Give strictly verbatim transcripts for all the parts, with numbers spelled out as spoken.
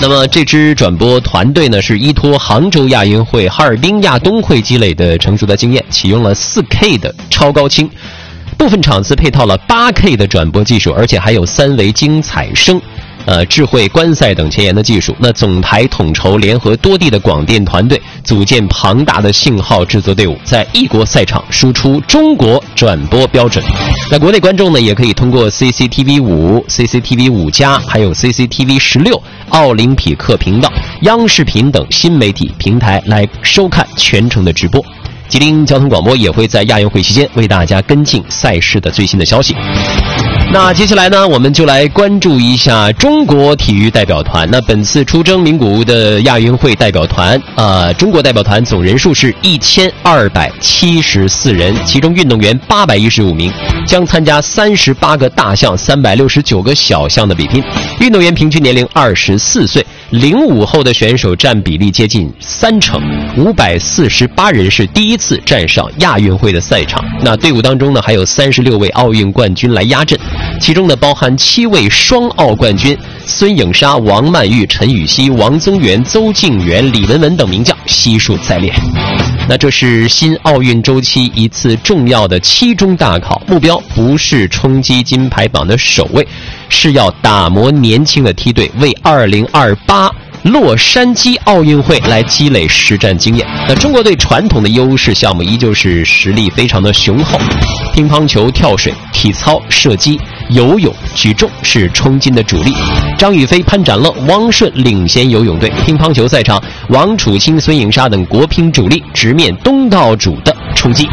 那么这支转播团队呢，是依托杭州亚运会、哈尔滨亚冬会积累的成熟的经验，启用了 四 K 的超高清，部分场次配套了 八 K 的转播技术，而且还有三维精彩声。呃，智慧观赛等前沿的技术，那总台统筹联合多地的广电团队，组建庞大的信号制作队伍，在异国赛场输出中国转播标准。那国内观众呢，也可以通过 C C T V 五、C C T V 五加，还有 C C T V 十六、奥林匹克频道、央视频等新媒体平台来收看全程的直播。吉林交通广播也会在亚运会期间为大家跟进赛事的最新的消息。那接下来呢，我们就来关注一下中国体育代表团。那本次出征名古屋的亚运会代表团，呃，中国代表团总人数是一千二百七十四人，其中运动员八百一十五名，将参加三十八个大项、三百六十九个小项的比拼。运动员平均年龄二十四岁，零五后的选手占比例接近三成，五百四十八人是第一次站上亚运会的赛场。那队伍当中呢，还有三十六位奥运冠军来压阵。其中呢，包含七位双奥冠军孙颖莎、王曼玉、陈雨希、王增源、邹敬园、李雯雯等名将悉数在列。那这是新奥运周期一次重要的期中大考，目标不是冲击金牌榜的首位，是要打磨年轻的梯队，为二零二八洛杉矶奥运会来积累实战经验。那中国队传统的优势项目依旧是实力非常的雄厚，乒乓球、跳水、体操、射击、游泳、举重是冲金的主力。张雨霏、潘展乐、汪顺领衔游泳队。乒乓球赛场，王楚钦、孙颖莎等国乒主力直面东道主的冲击。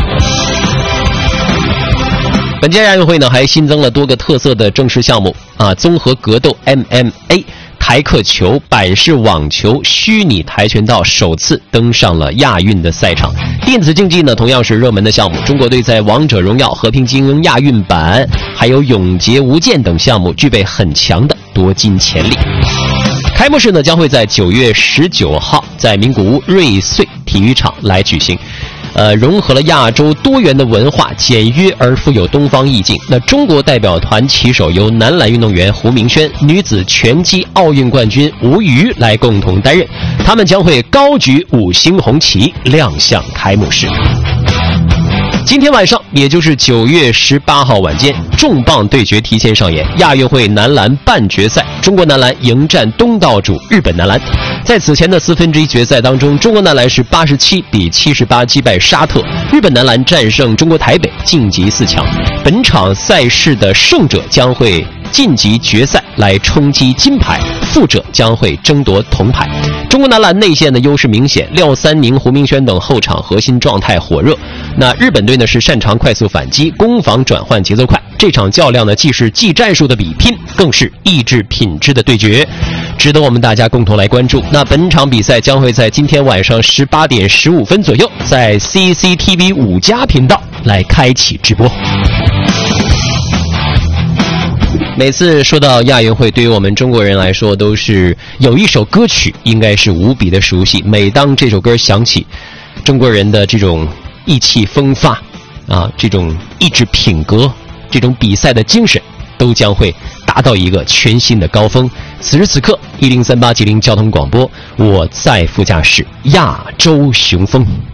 本届亚运会呢，还新增了多个特色的正式项目啊，综合格斗 M M A、台克球、板式网球、虚拟跆拳道首次登上了亚运的赛场。电子竞技呢，同样是热门的项目。中国队在王者荣耀、和平精英亚运版，还有永劫无间等项目具备很强的夺金潜力。开幕式呢，将会在九月十九号在名古屋瑞穗体育场来举行。呃，融合了亚洲多元的文化，简约而富有东方意境。那中国代表团旗手由男篮运动员胡明轩、女子拳击奥运冠军吴瑜来共同担任，他们将会高举五星红旗亮相开幕式。今天晚上，也就是九月十八号晚间，重磅对决提前上演。亚运会男篮半决赛，中国男篮迎战东道主日本男篮。在此前的四分之一决赛当中，中国男篮是八十七比七十八击败沙特，日本男篮战胜中国台北，晋级四强。本场赛事的胜者将会晋级决赛来冲击金牌，负者将会争夺铜牌。中国男篮内线的优势明显，廖三宁、胡明轩等后场核心状态火热。那日本队呢是擅长快速反击，攻防转换节奏快。这场较量呢既是技战术的比拼，更是意志品质的对决，值得我们大家共同来关注。那本场比赛将会在今天晚上十八点十五分左右，在 C C T V 五加频道来开启直播。每次说到亚运会，对于我们中国人来说，都是有一首歌曲应该是无比的熟悉。每当这首歌响起，中国人的这种意气风发啊，这种意志品格，这种比赛的精神，都将会达到一个全新的高峰。此时此刻，一零三八吉林交通广播，我在副驾驶，亚洲雄风。